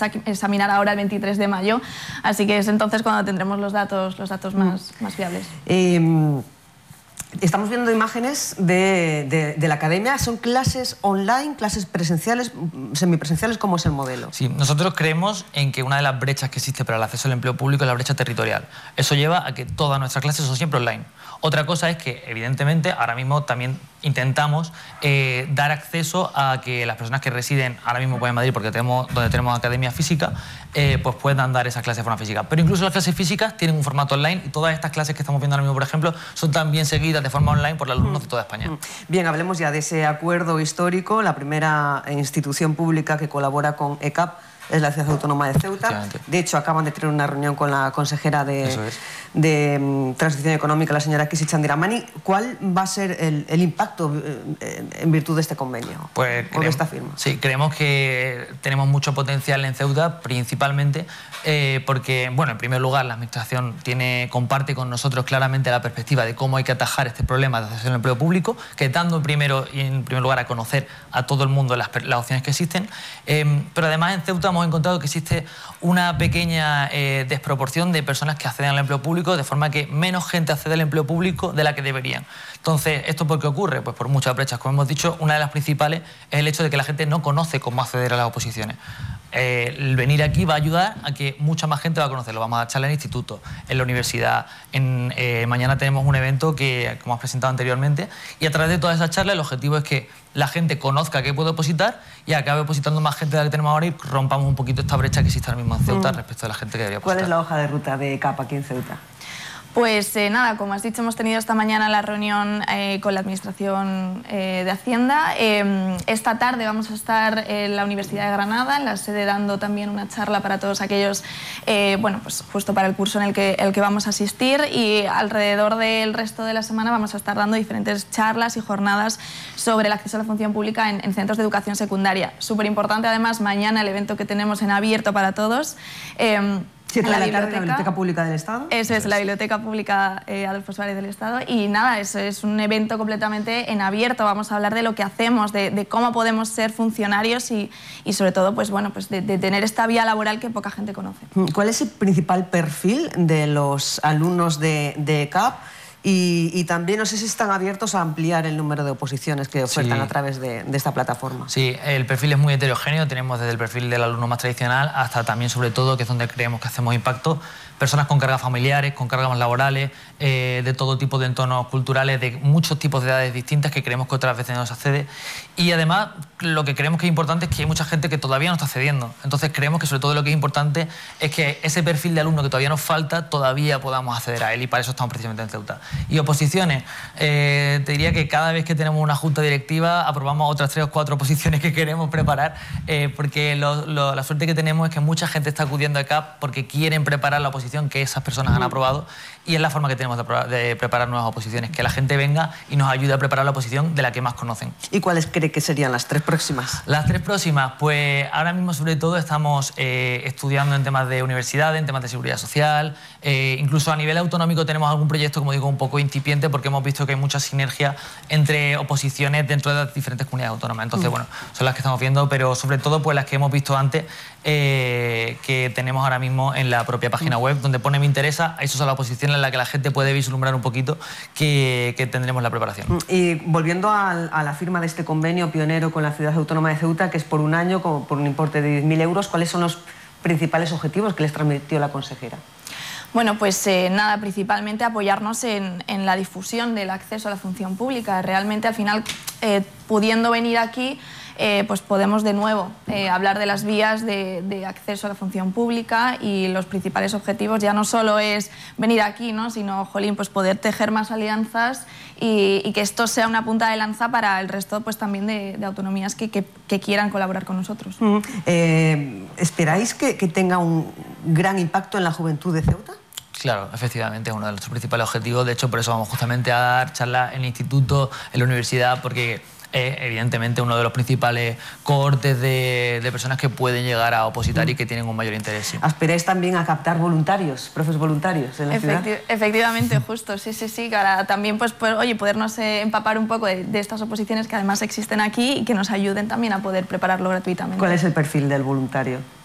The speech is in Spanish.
a examinar ahora el 23 de mayo, así que es entonces cuando tendremos los datos más fiables. Estamos viendo imágenes de la academia. ¿Son clases online, clases presenciales, semipresenciales? ¿Cómo es el modelo? Sí, nosotros creemos en que una de las brechas que existe para el acceso al empleo público es la brecha territorial. Eso lleva a que todas nuestras clases son siempre online. Otra cosa es que, evidentemente, ahora mismo también intentamos dar acceso a que las personas que residen ahora mismo en Madrid, porque donde tenemos academia física, pues puedan dar esas clases de forma física. Pero incluso las clases físicas tienen un formato online y todas estas clases que estamos viendo ahora mismo, por ejemplo, son también seguidas de forma online por los alumnos de toda España. Bien, hablemos ya de ese acuerdo histórico. La primera institución pública que colabora con ECAP es la Ciudad Autónoma de Ceuta. De hecho, acaban de tener una reunión con la consejera de Transición Económica, la señora Kisi Chandiramani. ¿Cuál va a ser el impacto en virtud de este convenio? Pues con esta firma. Sí, creemos que tenemos mucho potencial en Ceuta, principalmente porque, bueno, en primer lugar, la Administración comparte con nosotros claramente la perspectiva de cómo hay que atajar este problema de acceso al empleo público, que dando en primer lugar a conocer a todo el mundo las opciones que existen, pero además en Ceuta hemos encontrado que existe una pequeña desproporción de personas que acceden al empleo público, de forma que menos gente accede al empleo público de la que deberían. Entonces, ¿esto por qué ocurre? Pues por muchas brechas. Como hemos dicho, una de las principales es el hecho de que la gente no conoce cómo acceder a las oposiciones. El venir aquí va a ayudar a que mucha más gente va a conocerlo. Vamos a dar charlas en el instituto, en la universidad. Mañana tenemos un evento que hemos presentado anteriormente, y a través de todas esas charlas el objetivo es que la gente conozca que puede opositar y acabe opositando más gente de la que tenemos ahora y rompamos un poquito esta brecha que existe ahora mismo en Ceuta respecto a la gente que debería opositar. ¿Cuál es la hoja de ruta de ECAP aquí en Ceuta? Pues nada, como has dicho, hemos tenido esta mañana la reunión con la Administración de Hacienda. Esta tarde vamos a estar en la Universidad de Granada, en la sede, dando también una charla para todos aquellos, bueno, pues justo para el curso en el que vamos a asistir, y alrededor del resto de la semana vamos a estar dando diferentes charlas y jornadas sobre el acceso a la función pública en centros de educación secundaria. Súper importante, además, mañana el evento que tenemos en Abierto para Todos. 7 de la tarde, la Biblioteca Pública del Estado. Eso es, la Biblioteca Pública Adolfo Suárez del Estado. Y nada, eso es un evento completamente en abierto. Vamos a hablar de lo que hacemos, de cómo podemos ser funcionarios y sobre todo, pues bueno, pues de tener esta vía laboral que poca gente conoce. ¿Cuál es el principal perfil de los alumnos de ECAP? Y también no sé si están abiertos a ampliar el número de oposiciones que ofertan a través de esta plataforma. Sí, el perfil es muy heterogéneo. Tenemos desde el perfil del alumno más tradicional hasta también, sobre todo, que es donde creemos que hacemos impacto, personas con cargas familiares, con cargas laborales, de todo tipo de entornos culturales, de muchos tipos de edades distintas, que creemos que otras veces no se accede. Y además, lo que creemos que es importante es que hay mucha gente que todavía no está accediendo. Entonces creemos que sobre todo lo que es importante es que ese perfil de alumno que todavía nos falta, todavía podamos acceder a él, y para eso estamos precisamente en Ceuta. Y oposiciones, te diría que cada vez que tenemos una junta directiva aprobamos otras 3 o 4 oposiciones que queremos preparar, porque la suerte que tenemos es que mucha gente está acudiendo a ECAP porque quieren preparar la oposición que esas personas han aprobado, y es la forma que tenemos de preparar nuevas oposiciones, que la gente venga y nos ayude a preparar la oposición de la que más conocen. ¿Y cuáles cree que serían las 3 próximas? Las 3 próximas, pues ahora mismo sobre todo estamos estudiando en temas de universidad, en temas de seguridad social, incluso a nivel autonómico tenemos algún proyecto, como digo, un poco incipiente, porque hemos visto que hay mucha sinergia entre oposiciones dentro de las diferentes comunidades autónomas. Entonces, bueno, son las que estamos viendo, pero sobre todo pues las que hemos visto antes, que tenemos ahora mismo en la propia página web, donde pone Me interesa. Eso es la oposición en la que la gente puede vislumbrar un poquito que tendremos la preparación. Y volviendo a la firma de este convenio pionero con la Ciudad Autónoma de Ceuta, que es por un año, por un importe de 10.000 euros, ¿cuáles son los principales objetivos que les transmitió la consejera? Bueno, pues nada, principalmente apoyarnos en la difusión del acceso a la función pública. Realmente, al final, pudiendo venir aquí, pues podemos de nuevo hablar de las vías de acceso a la función pública, y los principales objetivos ya no solo es venir aquí, ¿no?, sino, jolín, pues poder tejer más alianzas y que esto sea una punta de lanza para el resto, pues también de autonomías que quieran colaborar con nosotros. ¿Esperáis que tenga un gran impacto en la juventud de Ceuta? Claro, efectivamente, es uno de nuestros principales objetivos. De hecho, por eso vamos justamente a dar charlas en el instituto, en la universidad, porque es evidentemente uno de los principales cohortes de personas que pueden llegar a opositar y que tienen un mayor interés. Sí. ¿Aspiráis también a captar voluntarios, profes voluntarios en la ciudad? Efectivamente, justo, sí, para también pues oye, podernos empapar un poco de estas oposiciones que además existen aquí y que nos ayuden también a poder prepararlo gratuitamente. ¿Cuál es el perfil del voluntario?